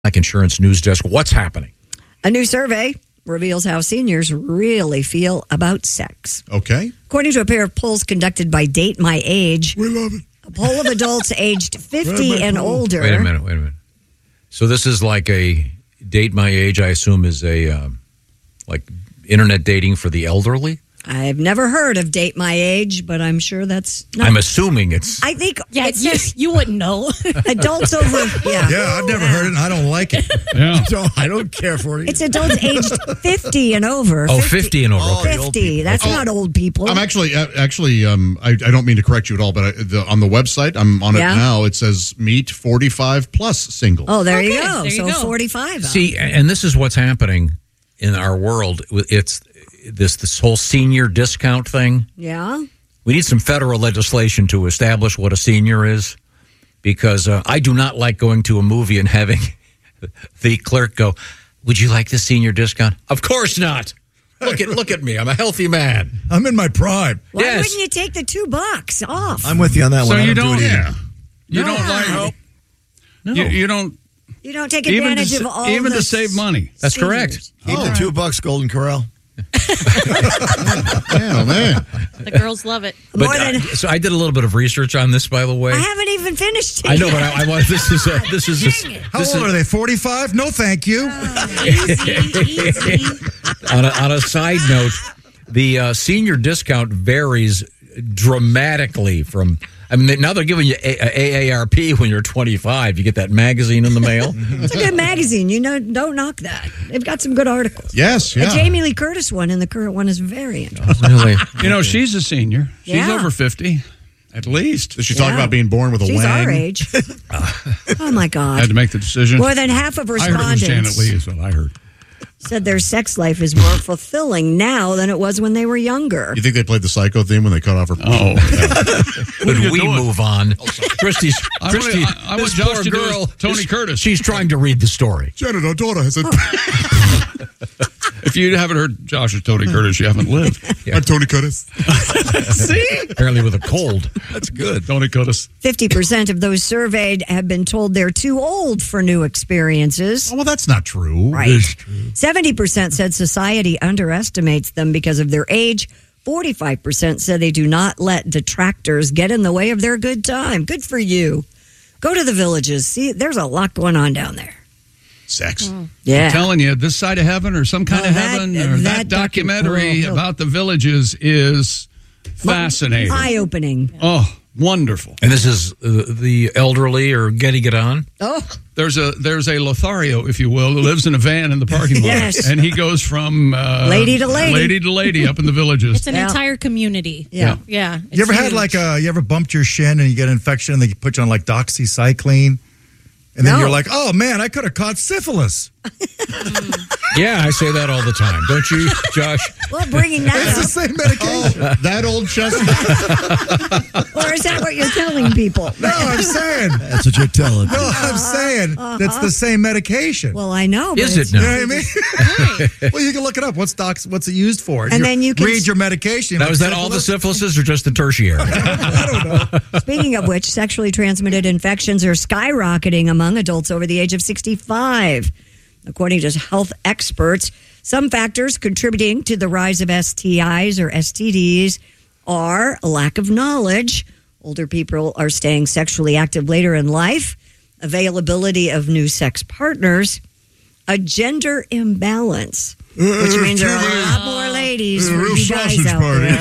Like Insurance News Desk, what's happening? A new survey reveals how seniors really feel about sex. Okay. According to a pair of polls conducted by Date My Age, We love it. a poll of adults aged 50 and older. Wait a minute. So this is like a Date My Age, I assume, is a like internet dating for the elderly? I've never heard of Date My Age, but I'm sure that's not. I'm assuming it's... I think Yeah, it says you wouldn't know. adults over. Yeah. Yeah, I've never heard it and I don't like it. Yeah. So I don't care for it. It's adults aged 50 and over. Oh, 50 and over. Oh, Okay. the old 50. That's not old people. I'm actually, I don't mean to correct you at all, but on the website, I'm on it Yeah? now. It says meet 45 plus single. Oh, there you Okay, go. there you So go. 45. See, and this is what's happening in our world. It's this whole senior discount thing. Yeah. We need some federal legislation to establish what a senior is, because I do not like going to a movie and having the clerk go, "Would you like the senior discount?" Of course not. Look at me. I'm a healthy man. I'm in my prime. Why Yes. wouldn't you take the $2 off? I'm with you on that So one. I you do don't, it either. yeah. You No. don't like, No. you don't, You don't take even advantage of all even the to save money. That's seniors. correct. Keep the $2, Golden Corral. Yeah, man. The girls love it. But More than so I did a little bit of research on this, by the way. I haven't even finished it. I know, but yet. I want this is How old are they? 45? No, thank you. Easy. on a side note, the senior discount varies dramatically from. I mean, now they're giving you AARP when you're 25. You get that magazine in the mail. It's a good magazine. You know, don't knock that. They've got some good articles. Yes, yeah. The Jamie Lee Curtis one and the current one is very interesting. Really? You know, she's a senior. She's Yeah. over 50, at least. Did she talk Yeah. about being born with a She's wang? our age. Oh, my Had God. to make the decision. More than half of I heard it was Janet respondents Lee is what I heard. said their sex life is more fulfilling now than it was when they were younger. You think they played the Psycho theme when they cut off her? Oh. Could you we doing? move on? Christy, I want this Josh poor to do girl, Tony Curtis. She's trying to read the story. Janet, our daughter has a... If you haven't heard Josh's Tony Curtis, you haven't lived. I'm Tony Curtis. See? Apparently with a cold. That's good. Tony Curtis. 50% of those surveyed have been told they're too old for new experiences. Oh, well, that's not true. Right. 70% said society underestimates them because of their age. 45% said they do not let detractors get in the way of their good time. Good for you. Go to the villages. See, there's a lot going on down there. Sex. Yeah. I'm telling you, this side of heaven or some kind Oh, of that- heaven or that that documentary oh. about the villages is fascinating. Eye-opening. Oh, wonderful. And this is the elderly or getting it on. Oh, There's a Lothario, if you will, who lives in a van in the parking lot. Yes. And he goes from Lady to lady. lady to lady up in the villages. It's an Yeah. entire community. yeah. Yeah. You ever had you ever bumped your shin and you get an infection and they put you on like doxycycline? And then No. you're like, oh man, I could have caught syphilis. Yeah, I say that all the time. Don't you, Josh? Well, bringing that It's the up. same medication. That old chestnut. Or is that what you're telling people? No, I'm saying. That's what you're telling me. No, I'm saying that's the same medication. Well, I know. But Is it it's- You now? know what I mean? Well, you can look it up. What's it used for? And then you can read your medication. Now, is that all the syphilises or just the tertiary? Speaking of which, sexually transmitted infections are skyrocketing among adults over the age of 65. According to health experts, some factors contributing to the rise of STIs or STDs are a lack of knowledge. Older people are staying sexually active later in life, availability of new sex partners, a gender imbalance, which means there are a lot more ladies for you guys out there.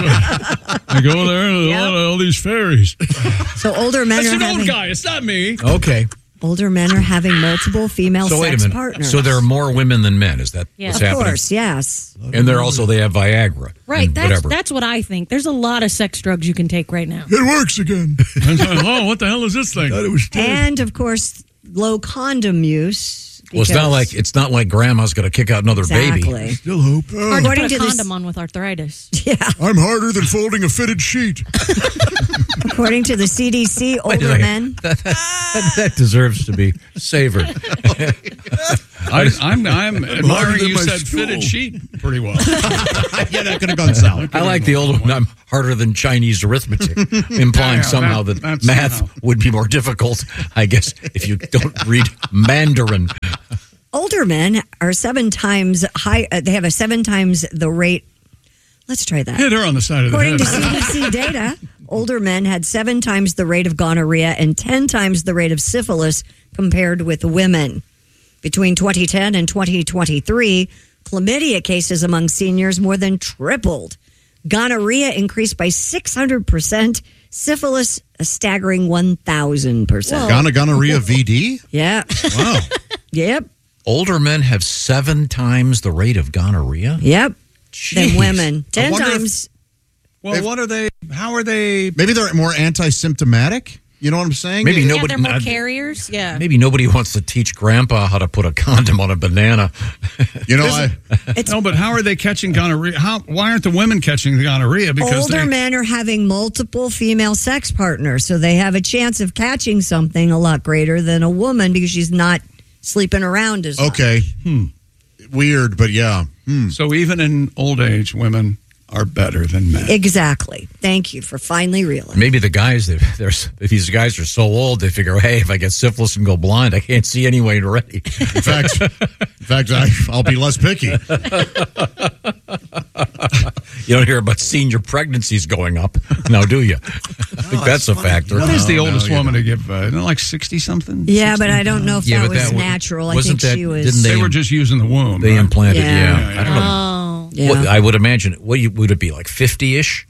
I go there and Yeah. all these fairies. So older men That's are an old having guy. It's not me. Okay. older men are having multiple female So wait a sex minute. partners. So there are more women than men. Is that Yeah. what's of happening? course, yes. And they have Viagra. Right. and That's whatever. that's what I think. There's a lot of sex drugs you can take right now. It works again. Oh, what the hell is this thing? And of course, low condom use. Well, it's not like grandma's going to kick out another baby. Exactly. Still hope. Hard to According put a to this- condom on with arthritis. Yeah. I'm harder than folding a fitted sheet. According to the CDC, Wait a older second. men. That deserves to be savored. I'm admiring you my said stool. fitted sheet pretty well. Yeah, that could have gone south. I like the old one. I'm harder than Chinese arithmetic, implying Yeah, somehow that that's math somehow. would be more difficult, I guess, if you don't read Mandarin. Older men are 7 times high. They have a 7 times the rate. Let's try that. Hit her on the side of the According head. to CDC data, older men had 7 times the rate of gonorrhea and 10 times the rate of syphilis compared with women. Between 2010 and 2023, chlamydia cases among seniors more than tripled. Gonorrhea increased by 600%. Syphilis, a staggering 1,000%. Gonorrhea VD? Yeah. Wow. Yep. Older men have 7 times the rate of gonorrhea? Yep. Than Jeez. women. 10 wonder if- times. Well, what are they? How are they? Maybe they're more anti-symptomatic. You know what I'm saying? Maybe Yeah, nobody. they're more carriers. Yeah. Maybe nobody wants to teach Grandpa how to put a condom on a banana. You know, No, but how are they catching gonorrhea? Why aren't the women catching the gonorrhea? Because Older men are having multiple female sex partners, so they have a chance of catching something a lot greater than a woman because she's not sleeping around as much. okay. Weird, but yeah. So even in old age, women are better than men. Exactly. Thank you for finally realizing. Maybe the guys, if these guys are so old, they figure, hey, if I get syphilis and go blind, I can't see anyway already. In fact, I'll be less picky. You don't hear about senior pregnancies going up now, do you? I think that's a factor. What is the No, oldest you woman to give? Isn't it like 60-something? Yeah, but I don't know if Yeah, that but was that natural. I wasn't think that- she was. didn't They were just using the womb. They right? implanted, Yeah. yeah. I don't know. Oh. Yeah. What, I would imagine. Would it be like 50-ish?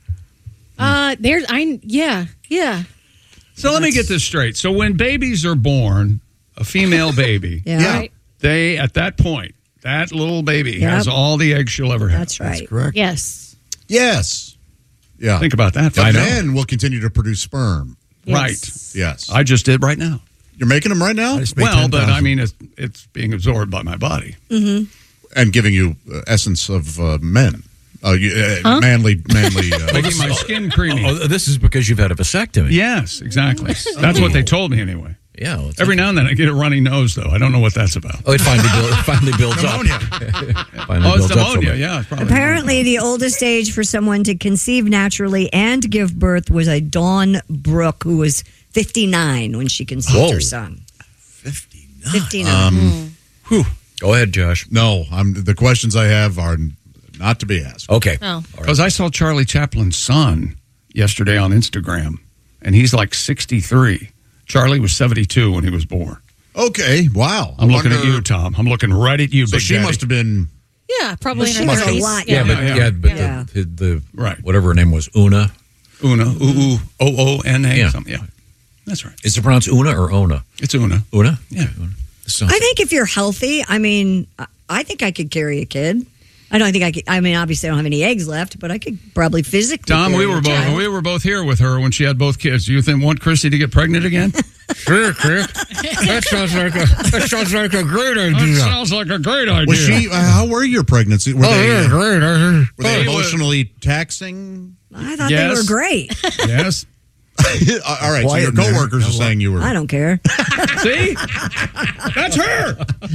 Yeah. So let me get this straight. So when babies are born, a female baby, yeah. Yeah. Right. they at that point, that little baby Yep. has all the eggs she'll ever have. That's right. Correct. Yes. Yes. Yeah. Think about that. But I know. men will continue to produce sperm. Right. Yes. I just did right now. You're making them right now? I just made Well, but 10,000. I mean, it's being absorbed by my body. And giving you essence of men. Manly. Making my skin creamy. Oh, this is because you've had a vasectomy. Yes, exactly. That's what they told me anyway. Yeah. well, it's Every now and then I get a runny nose, though. I don't know what that's about. Oh, it finally builds up. Pneumonia. Finally Oh, it's builds up from pneumonia. it. Yeah, it's probably Apparently, the oldest age for someone to conceive naturally and give birth was a Dawn Brooke, who was 59 when she conceived Whoa. her son. 59. 59. Go ahead, Josh. No, the questions I have are not to be asked. Okay. Oh. Because I saw Charlie Chaplin's son yesterday on Instagram, and he's like 63. Charlie was 72 when he was born. Okay, wow. I'm I looking at wonder- you, Tom. I'm looking right at you, So Big she Daddy. must have been. Yeah, probably Well, in her she was a 30s. lot Yeah, but Yeah. the Right. whatever her name was, Una. Una, O-O-N-A, Yeah. something. Yeah, that's right. Is it pronounced Una or Ona? It's Una. Una? Yeah. So, I think if you're healthy, I mean, I think I could carry a kid. I don't think I could. I mean, obviously, I don't have any eggs left, but I could probably physically. Tom, carry we a were child. both here with her when she had both kids. Do you want Chrissy to get pregnant again? sure, Chris. That sounds like a great That sounds like a great idea. Was she? How were your pregnancy? Were they, great. were they They were- emotionally taxing? I thought Yes. they were great. Yes. All right, so Quiet your in there. coworkers are saying you were. I don't care. See? That's her.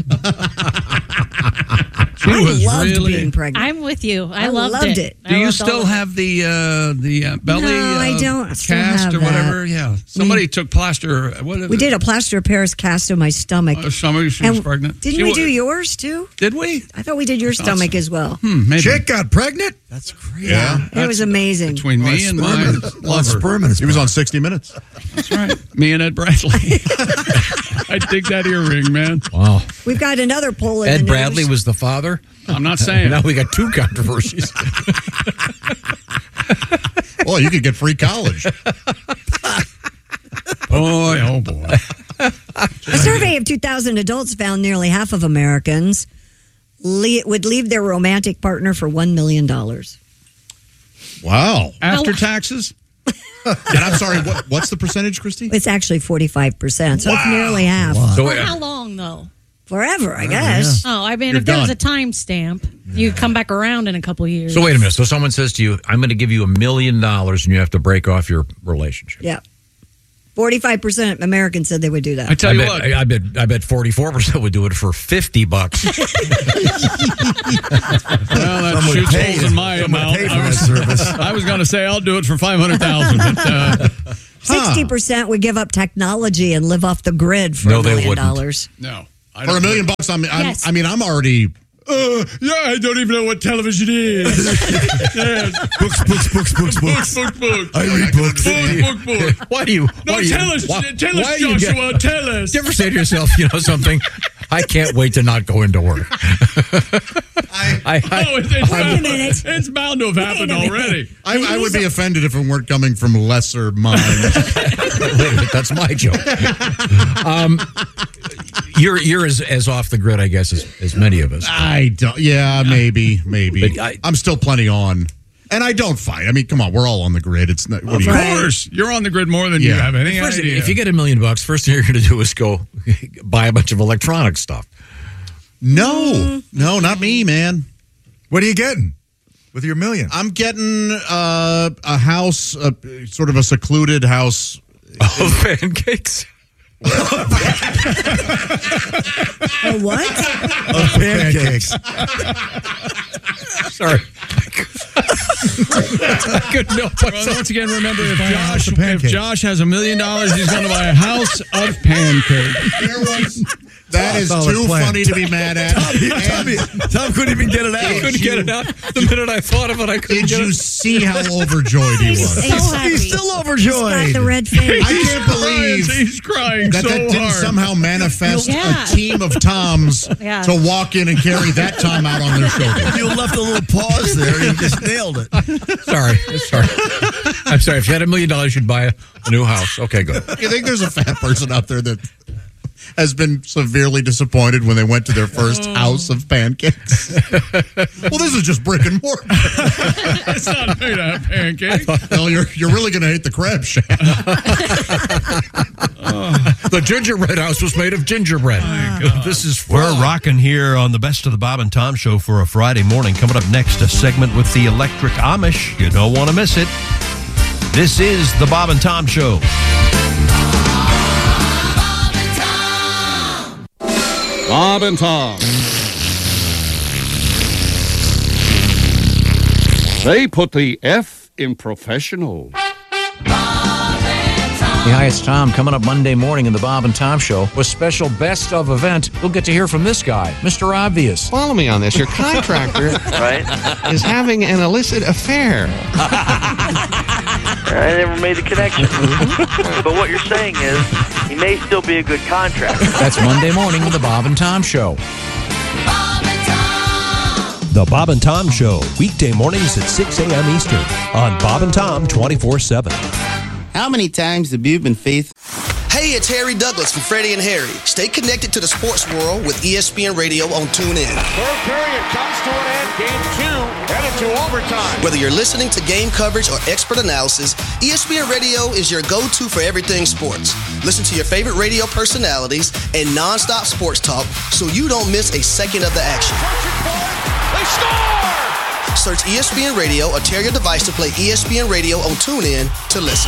She I was loved really. being pregnant. I'm with you. I I loved loved it. it. I Do you loved all still of it. have the belly? No, I don't still Cast have or that. whatever. Yeah. Somebody took plaster. What? We did a plaster of Paris cast on my stomach. Somebody she was pregnant. Didn't She we wa- do yours too? Did we? I thought we did your thought stomach so. as well. Maybe. Chick got pregnant? That's crazy. Yeah. It was amazing. Between me and my lover. Sperm in his He was butt. on 60 Minutes. That's right. Me and Ed Bradley. I dig that earring, man. Wow. We've got another poll in the Ed news. Bradley was the father. I'm not saying. Now we got two controversies. Well, you could get free college. Boy, oh boy. A survey of 2,000 adults found nearly half of Americans would leave their romantic partner for $1 million. Wow. After taxes? And I'm sorry, what's the percentage, Christy? It's actually 45%, so it's nearly half. So For how long, though? Forever, I guess. Oh, I mean, You're if there was done. a time stamp, you come back around in a couple years. So wait a minute. So someone says to you, "I'm going to give you $1 million, and you have to break off your relationship." Yeah. 45% Americans said they would do that. I tell you what. I bet 44% would do it for $50. Well, that Some would shoots pay- holes in my some would amount. pay for that service. I was going to say I'll do it for $500,000, but 60% would give up technology and live off the grid for No, $1 they million. wouldn't. no. For $1 million, Yes. I'm already. Yeah, I don't even know what television is. Yes. Books. Books. I read books. Book. Why do you? No, why do you- tell us, why- tell why us, do you get- Joshua, tell us. Do you ever say to yourself, you know something? I can't wait to not go into work. Oh, it's Wait a minute. It's bound to have happened Wait a minute. already. I would be offended if it weren't coming from lesser minds. Wait a minute, that's my joke. You're as off the grid, I guess, as many of us. I don't. Yeah, maybe. But I'm still plenty on, and I don't fight. I mean, come on, we're all on the grid. It's not. What do you? Of course, you're on the grid more than you Yeah. have any First, idea. if you get $1 million, first thing you're going to do is go buy a bunch of electronic stuff. No, not me, man. What are you getting with your $1 million? I'm getting a house, sort of a secluded house. Oh, pancakes. Oh, what? Pancakes. Sorry. I couldn't help Well, myself. once again, remember, if house of pancakes. Josh has $1 million, he's going to buy a house of pancakes. That is Solid too plan. funny to be mad at. Tom couldn't even get it out. I couldn't get it out. The minute I thought of it, I couldn't Did get you it. see how overjoyed he was? So happy. He's still Got overjoyed. the red face. I can't believe He's crying that so didn't hard. somehow manifest Yeah. a team of Toms Yeah. to walk in and carry that Tom out on their shoulders. You left a little pause there. You just nailed it. Sorry. I'm sorry. If you had $1 million, you'd buy a new house. Okay, good. You think there's a fat person out there that has been severely disappointed when they went to their first house of pancakes? Well, this is just brick and mortar. It's not made out of pancakes. Well, you're really going to hate the crab shack. The gingerbread house was made of gingerbread. This is fun. We're rocking here on the Best of the Bob and Tom Show for a Friday morning. Coming up next, a segment with the Electric Amish. You don't want to miss it. This is the Bob and Tom Show. Bob and Tom. They put the F in professional. Hi, it's Tom. Coming up Monday morning in the Bob and Tom Show with special best of event. We'll get to hear from this guy, Mr. Obvious. Follow me on this. Your contractor is having an illicit affair. I never made the connection. But what you're saying is he may still be a good contractor. That's Monday morning in the Bob and Tom Show. The Bob and Tom Show, weekday mornings at 6 a.m. Eastern on Bob and Tom 24/7. How many times have you been faithful? Hey, it's Harry Douglas from Freddie and Harry. Stay connected to the sports world with ESPN Radio on TuneIn. Third period comes to an end. Game 2 headed to overtime. Whether you're listening to game coverage or expert analysis, ESPN Radio is your go-to for everything sports. Listen to your favorite radio personalities and nonstop sports talk so you don't miss a second of the action. They score! Search ESPN Radio or tear your device to play ESPN Radio on TuneIn to listen.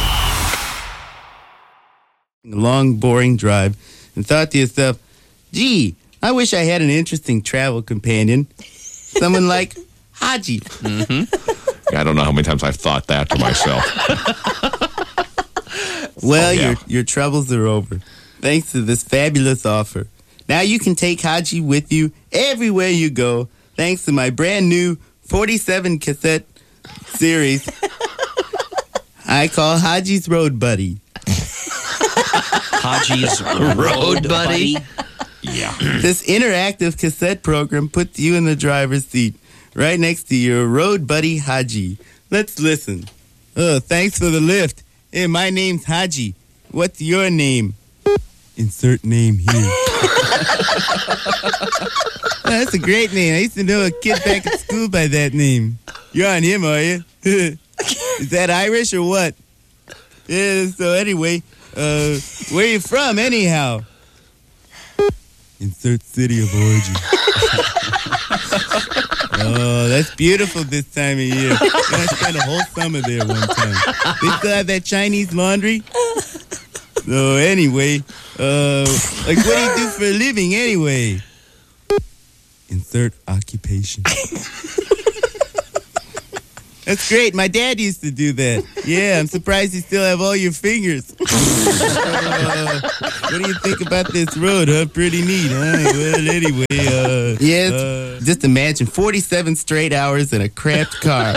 A long, boring drive and thought to yourself, gee, I wish I had an interesting travel companion. Someone like Haji. I don't know how many times I've thought that to myself. Well, Yeah. your troubles are over. Thanks to this fabulous offer. Now you can take Haji with you everywhere you go, thanks to my brand new 47 cassette series I call Haji's Road Buddy. Haji's Road Buddy. Yeah. This interactive cassette program puts you in the driver's seat, right next to your road buddy Haji. Let's listen. Thanks for the lift. Hey, my name's Haji. What's your name? Insert name here. That's a great name. I used to know a kid back at school by that name. You're on him, are you? Is that Irish or what? Yeah, so anyway, where are you from anyhow? Insert city of origin. Oh, that's beautiful this time of year. I spent a whole summer there one time. They still have that Chinese laundry? So anyway, like, what do you do for a living anyway? Insert occupation. That's great. My dad used to do that. Yeah, I'm surprised you still have all your fingers. What do you think about this road, huh? Pretty neat, huh? Well, anyway, just imagine 47 straight hours in a cramped car.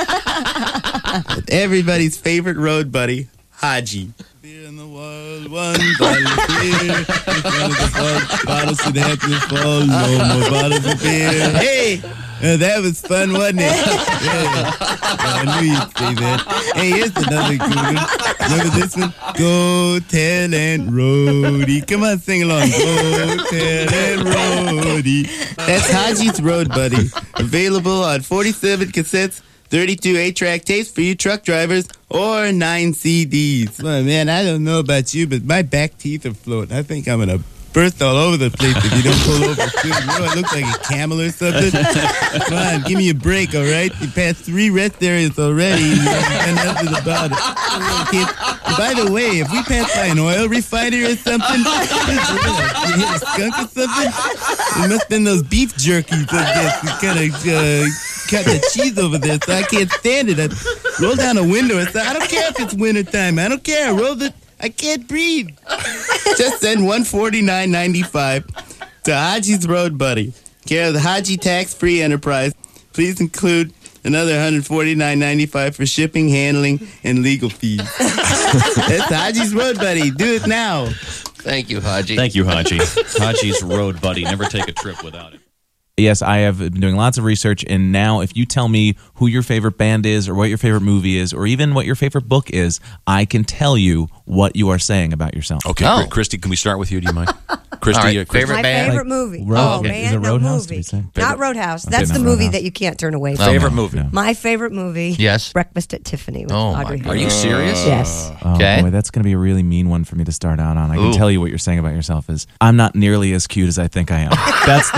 With everybody's favorite road buddy, Haji. Beer in the wild one, bottle of beer. Bottles should have to fall. No more bottles of beer. Hey! That was fun, wasn't it? Yeah. I knew you'd say that. Hey, here's another good one. Remember this one? Go tell Aunt Rhody. Come on, sing along. Go tell Aunt Rhody. That's Haji's Road Buddy. Available on 47 cassettes, 32 8-track tapes for you truck drivers, or 9 CDs. Well, man, I don't know about you, but my back teeth are floating. I think I'm going to burst all over the place if you don't pull over soon. You know, I look like a camel or something. Come on, give me a break, all right? You passed 3 rest areas already, and you haven't done nothing about it. By the way, if we pass by an oil refinery or something, you hit a skunk or something, it must have been those beef jerkies, I guess. We kind of cut the cheese over there, so I can't stand it. I roll down a window and say, I don't care if it's wintertime. I don't care. I can't breathe. Just send $149.95 to Haji's Road Buddy, care of the Haji Tax-Free Enterprise. Please include another $149.95 for shipping, handling, and legal fees. That's Haji's Road Buddy. Do it now. Thank you, Haji. Thank you, Haji. Haji's Road Buddy. Never take a trip without it. Yes, I have been doing lots of research, and now if you tell me who your favorite band is or what your favorite movie is or even what your favorite book is, I can tell you what you are saying about yourself. Okay, Christy, can we start with you? Do you mind? Christy, right, favorite band? My favorite movie. Is it Roadhouse? Movie. Not Roadhouse. Okay, That's the not movie Roadhouse. that you can't turn away from. Favorite movie? No. My favorite movie. Yes. Breakfast at Tiffany with Oh, Audrey my Hepburn. Are you serious? Yes. Oh, Okay. boy, that's going to be a really mean one for me to start out on. I can Ooh. tell you what you're saying about yourself is, I'm not nearly as cute as I think I am. That's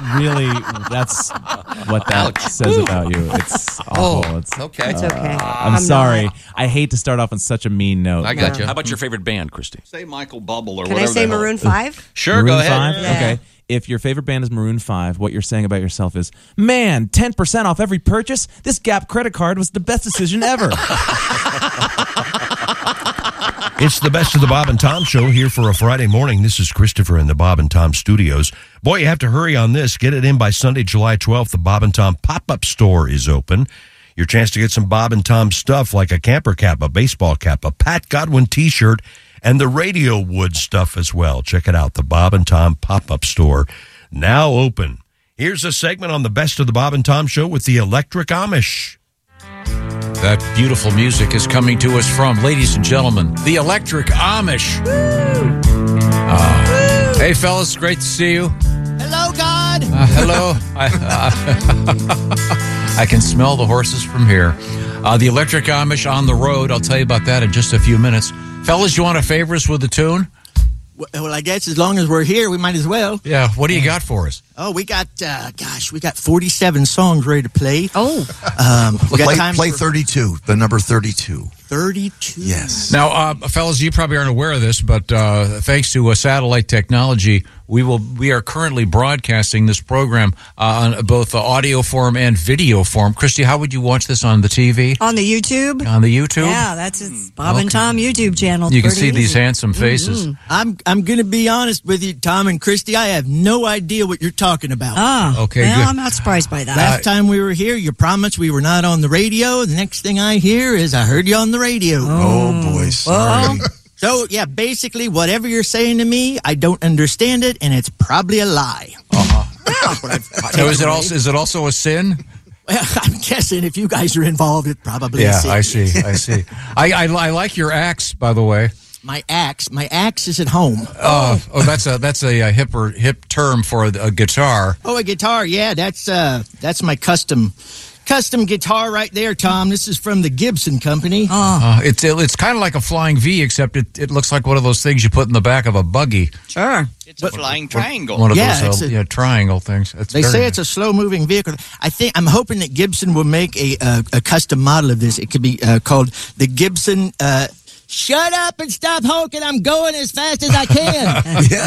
what that Ouch. says about you. It's awful. It's okay. It's okay. I'm sorry. I hate to start off on such a mean note. I got you. How about your favorite band, Christy? Say Michael Bubble or Can I whatever. say the hell. Maroon 5? Sure, Maroon go ahead. 5? Yeah. Okay. If your favorite band is Maroon 5, what you're saying about yourself is, man, 10% off every purchase? This Gap credit card was the best decision ever. It's the best of the Bob and Tom Show here for a Friday morning. This is Christopher in the Bob and Tom studios. Boy, you have to hurry on this. Get it in by Sunday, July 12th. The Bob and Tom pop-up store is open. Your chance to get some Bob and Tom stuff like a camper cap, a baseball cap, a Pat Godwin t-shirt, and the Radio Wood stuff as well. Check it out. The Bob and Tom pop-up store now open. Here's a segment on the best of the Bob and Tom Show with the Electric Amish. That beautiful music is coming to us from, ladies and gentlemen, the Electric Amish. Hey, fellas, great to see you. Hello, God. Hello. I can smell the horses from here. The Electric Amish on the road. I'll tell you about that in just a few minutes. Fellas, you want to favor us with a tune? Well, I guess as long as we're here, we might as well. Yeah. What do you got for us? Oh, we got 47 songs ready to play. Oh. We got time Play for 32, the number 32. 32. Yes. Now, fellas, you probably aren't aware of this, but thanks to satellite technology, we are currently broadcasting this program on both the audio form and video form. Christy, how would you watch this on the TV? On the YouTube? On the YouTube? Yeah, that's his Bob and Tom YouTube channel. You can Pretty see these easy. handsome faces. I'm going to be honest with you, Tom and Christy. I have no idea what you're talking about. Ah, Okay, well, good. I'm not surprised by that. Last time we were here, you promised we were not on the radio. The next thing I hear is I heard you on the radio. Oh, boy. Sorry. So, yeah, basically, whatever you're saying to me, I don't understand it, and it's probably a lie. So is it also a sin? Well, I'm guessing if you guys are involved, it probably is. I see. I like your axe, by the way. My axe is at home. That's a hip term for a guitar. Oh, a guitar, yeah, that's my custom guitar right there, Tom. This is from the Gibson Company. It's kind of like a flying V, except it looks like one of those things you put in the back of a buggy. Sure. It's a flying triangle. One of Yeah, those triangle things. They say it's a slow-moving vehicle. I'm hoping that Gibson will make a custom model of this. It could be called the Gibson shut up and stop honking. I'm going as fast as I can.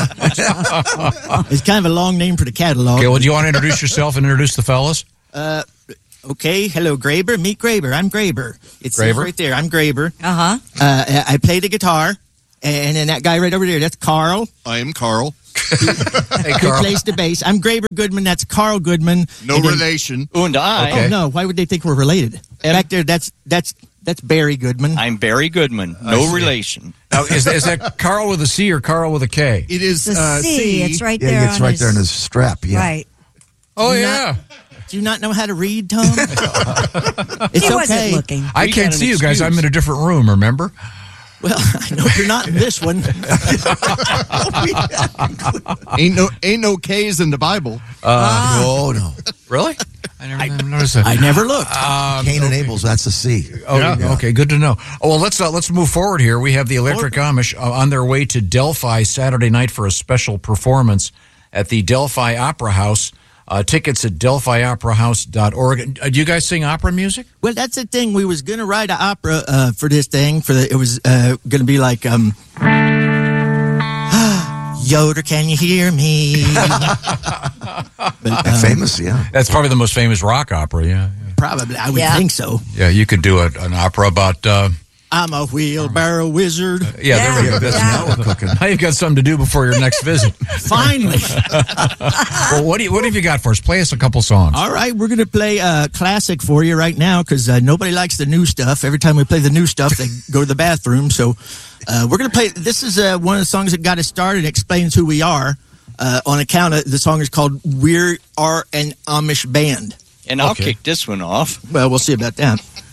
It's kind of a long name for the catalog. Okay, well, do you want to introduce yourself and introduce the fellas? Okay, hello, Graber. Meet Graber. I'm Graber. It's Graber? right there. I'm Graber. Uh-huh. I play the guitar. And then that guy right over there, that's Carl. I am Carl. Hey, Who Carl. plays the bass. I'm Graber Goodman. That's Carl Goodman. No And then- relation. And I. Okay. Oh, no. Why would they think we're related? Back there, that's Barry Goodman. I'm Barry Goodman. No relation. Now, is that Carl with a C or Carl with a K? It is It's a C. It's right there. it's on right his, there in his strap. Yeah. Right. Oh, Do you yeah. Do you not know how to read, Tom? It's He wasn't okay. looking. I We can't got an see you guys. excuse. I'm in a different room, remember? Well, I know you're not in this one. Ain't no K's in the Bible. No. Really? I never noticed that. I never looked. Cain and Abel's, that's a C. Oh, Yeah. okay, good to know. Oh, well, let's move forward here. We have the Electric Amish on their way to Delphi Saturday night for a special performance at the Delphi Opera House. Tickets at delphioperahouse.org. Do you guys sing opera music? Well, that's the thing. We was going to write an opera for this thing. It was going to be like, Yoder, can you hear me? But, Famous, yeah. That's probably the most famous rock opera, yeah. probably, I would Yeah. think so. Yeah, you could do an opera about... I'm a wheelbarrow wizard. yeah, there we go. That's, Yeah. Now we're cooking. now you've got something to do before your next visit. Finally. Well, what have you got for us? Play us a couple songs. All right, we're going to play a classic for you right now because nobody likes the new stuff. Every time we play the new stuff, they go to the bathroom. So we're going to play. This is one of the songs that got us started. It explains who we are on account of the song is called "We Are an Amish Band." And I'll kick this one off. Well, we'll see about that.